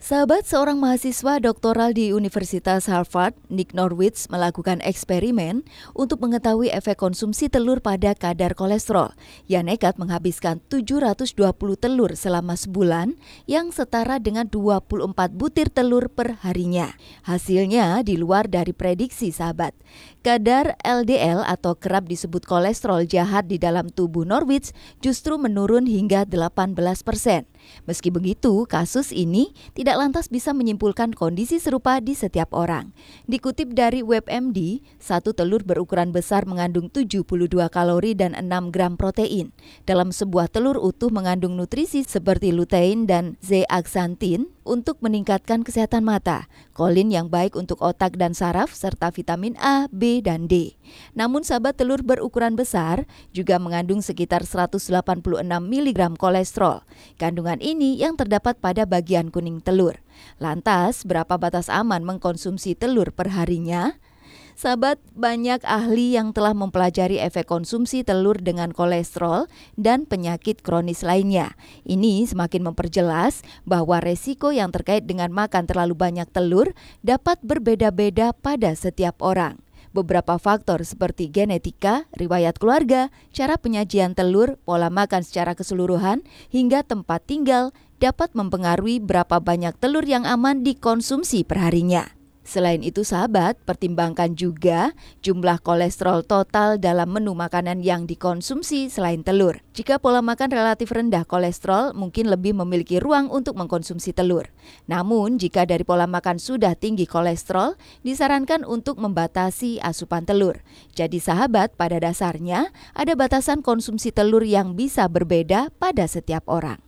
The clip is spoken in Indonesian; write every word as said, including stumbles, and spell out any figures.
Sahabat, seorang mahasiswa doktoral di Universitas Harvard, Nick Norwich, melakukan eksperimen untuk mengetahui efek konsumsi telur pada kadar kolesterol. Ia nekat menghabiskan tujuh ratus dua puluh telur selama sebulan, yang setara dengan dua puluh empat butir telur per harinya. Hasilnya di luar dari prediksi, sahabat. Kadar L D L atau kerap disebut kolesterol jahat di dalam tubuh Norwich justru menurun hingga delapan belas persen. Meski begitu, kasus ini tidak lantas bisa menyimpulkan kondisi serupa di setiap orang. Dikutip dari WebMD, satu telur berukuran besar mengandung tujuh puluh dua kalori dan enam gram protein. Dalam sebuah telur utuh mengandung nutrisi seperti lutein dan zeaxanthin untuk meningkatkan kesehatan mata, kolin yang baik untuk otak dan saraf, serta vitamin A, B, dan D. Namun sahabat, telur berukuran besar juga mengandung sekitar seratus delapan puluh enam miligram kolesterol. Kandungan ini yang terdapat pada bagian kuning telur. Lantas, berapa batas aman mengkonsumsi telur perharinya? Sahabat, banyak ahli yang telah mempelajari efek konsumsi telur dengan kolesterol dan penyakit kronis lainnya. Ini semakin memperjelas bahwa resiko yang terkait dengan makan terlalu banyak telur dapat berbeda-beda pada setiap orang. Beberapa faktor seperti genetika, riwayat keluarga, cara penyajian telur, pola makan secara keseluruhan, hingga tempat tinggal dapat mempengaruhi berapa banyak telur yang aman dikonsumsi perharinya. Selain itu sahabat, pertimbangkan juga jumlah kolesterol total dalam menu makanan yang dikonsumsi selain telur. Jika pola makan relatif rendah kolesterol, mungkin lebih memiliki ruang untuk mengkonsumsi telur. Namun, jika dari pola makan sudah tinggi kolesterol, disarankan untuk membatasi asupan telur. Jadi sahabat, pada dasarnya ada batasan konsumsi telur yang bisa berbeda pada setiap orang.